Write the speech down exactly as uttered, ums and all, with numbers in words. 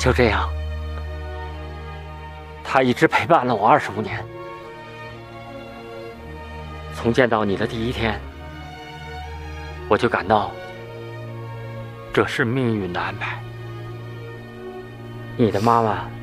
就这样，他一直陪伴了我二十五年。从见到你的第一天，我就感到这是命运的安排。你的妈妈